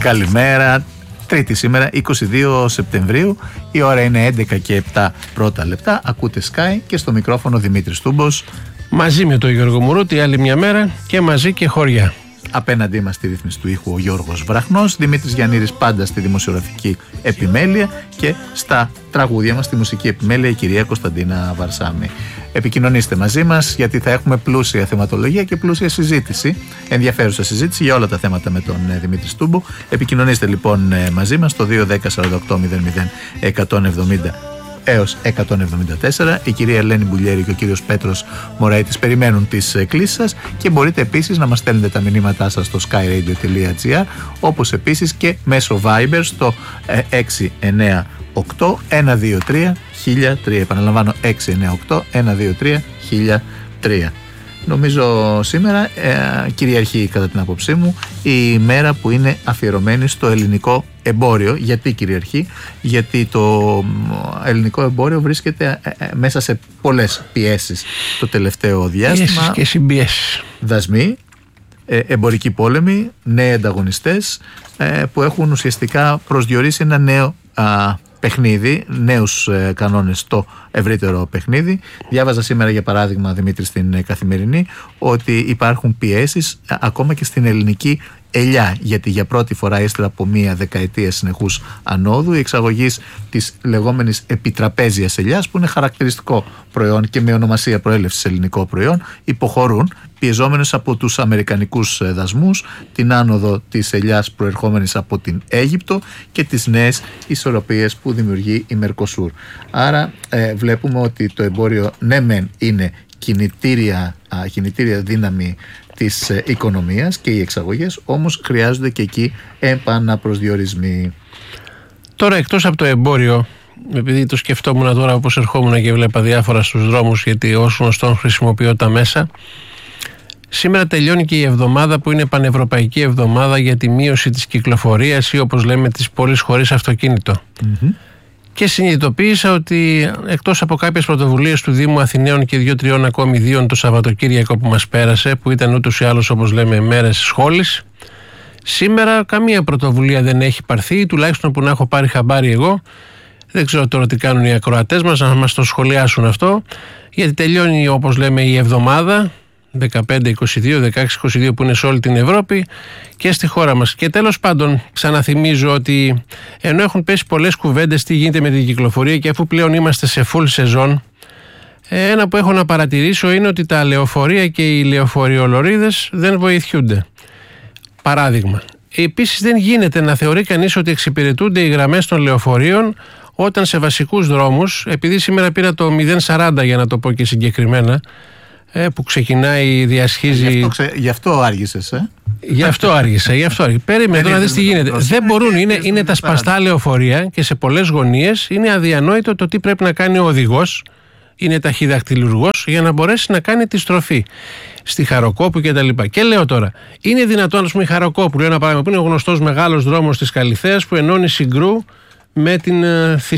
Καλημέρα. Τρίτη σήμερα, 22 Σεπτεμβρίου. Η ώρα είναι 11 και 7 πρώτα λεπτά. Ακούτε Sky και στο μικρόφωνο Δημήτρης Τούμπος. Μαζί με τον Γιώργο Μουρούτη, άλλη μια μέρα και μαζί και χωριά. Απέναντί μας στη ρύθμιση του ήχου ο Γιώργος Βραχνός, Δημήτρης Γιαννήρης πάντα στη δημοσιογραφική επιμέλεια και στα τραγούδια μας στη μουσική επιμέλεια η κυρία Κωνσταντίνα Βαρσάμη. Επικοινωνήστε μαζί μας γιατί θα έχουμε πλούσια θεματολογία και πλούσια συζήτηση, ενδιαφέρουσα συζήτηση για όλα τα θέματα με τον Δημήτρη Στούμπο. Επικοινωνήστε λοιπόν μαζί μας στο 210-48-00-170 έως 174. Η κυρία Ελένη Μπουλιέρη και ο κύριος Πέτρος Μωραήτης περιμένουν τις κλήσεις σας και μπορείτε επίσης να μας στέλνετε τα μηνύματά σας στο skyradio.gr, όπως επίσης και μέσω Viber στο 698-123-1003. Επαναλαμβάνω, 698-123-1003. Νομίζω σήμερα κυριαρχεί κατά την άποψή μου η μέρα που είναι αφιερωμένη στο ελληνικό εμπόριο. Γιατί κυριαρχεί? Γιατί το ελληνικό εμπόριο βρίσκεται μέσα σε πολλές πιέσεις το τελευταίο διάστημα. Πιέσεις και συμπιέσεις. Δασμοί, εμπορικοί πόλεμοι, νέοι ανταγωνιστές που έχουν ουσιαστικά προσδιορίσει ένα νέο παιχνίδι, νέους κανόνες στο ευρύτερο παιχνίδι. Διάβαζα σήμερα για παράδειγμα, Δημήτρη, στην Καθημερινή ότι υπάρχουν πιέσεις ακόμα και στην ελληνική ελιά, γιατί για πρώτη φορά ύστερα από μία δεκαετία συνεχούς ανόδου η εξαγωγής της λεγόμενης επιτραπέζιας ελιάς, που είναι χαρακτηριστικό προϊόν και με ονομασία προέλευσης ελληνικό προϊόν, υποχωρούν πιεζόμενες από τους αμερικανικούς δασμούς, την άνοδο της ελιάς προερχόμενης από την Αίγυπτο και τις νέες ισορροπίες που δημιουργεί η Μερκοσούρ. Άρα βλέπουμε ότι το εμπόριο ναι μεν είναι κινητήρια δύναμη της οικονομίας και οι εξαγωγές, όμως χρειάζονται και εκεί επαναπροσδιορισμοί. Τώρα, εκτός από το εμπόριο, επειδή το σκεφτόμουν τώρα όπως ερχόμουν και βλέπα διάφορα στους δρόμους, γιατί ως γνωστόν χρησιμοποιώ τα μέσα, σήμερα τελειώνει και η εβδομάδα που είναι πανευρωπαϊκή εβδομάδα για τη μείωση της κυκλοφορίας ή όπως λέμε της πόλης χωρίς αυτοκίνητο. Και συνειδητοποίησα ότι εκτός από κάποιες πρωτοβουλίες του Δήμου Αθηναίων και 2-3 ακόμη δίων το Σαββατοκύριακο που μας πέρασε, που ήταν ούτως ή άλλως όπως λέμε μέρες σχόλης, σήμερα καμία πρωτοβουλία δεν έχει πάρθει, τουλάχιστον που να έχω πάρει χαμπάρι εγώ. Δεν ξέρω τώρα τι κάνουν οι ακροατές μας, να μας το σχολιάσουν αυτό, γιατί τελειώνει όπως λέμε η εβδομάδα 15-22, 16-22 που είναι σε όλη την Ευρώπη και στη χώρα μας. Και τέλος πάντων ξαναθυμίζω ότι ενώ έχουν πέσει πολλές κουβέντες τι γίνεται με την κυκλοφορία και αφού πλέον είμαστε σε full σεζόν, ένα που έχω να παρατηρήσω είναι ότι τα λεωφορεία και οι λεωφοριολωρίδες δεν βοηθιούνται. Παράδειγμα, επίσης δεν γίνεται να θεωρεί κανείς ότι εξυπηρετούνται οι γραμμές των λεωφορείων όταν σε βασικούς δρόμους, επειδή σήμερα πήρα το 040 για να το πω και συγκεκριμένα, που ξεκινάει, διασχίζει. Γι' αυτό άργησες, Γι' αυτό άργησα. Περίμενε να δεις τι γίνεται. Δεν μπορούν, είναι τα σπαστά λεωφορεία και σε πολλές γωνίες είναι αδιανόητο το τι πρέπει να κάνει ο οδηγός, είναι ταχυδακτυλουργός, για να μπορέσει να κάνει τη στροφή. Στη Χαροκόπου κτλ. Και λέω τώρα, είναι δυνατόν, ας πούμε, η Χαροκόπου, λέω ένα παράδειγμα, που είναι ο γνωστός μεγάλος δρόμος της Καλιθέας που ενώνει Συγκρού με την